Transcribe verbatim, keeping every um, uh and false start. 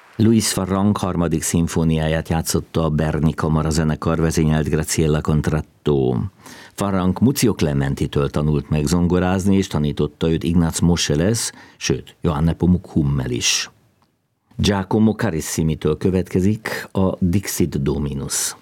Louis Farranc harmadik szimfóniáját játszotta a Berni kamarazenekar, vezényelt Graziella Contratto. Farranc Muzio Clementitől tanult meg zongorázni, és tanította őt Ignaz Moscheles, sőt, Johann Nepomuk Hummel is. Giacomo Carissimitől következik a Dixit Dominus.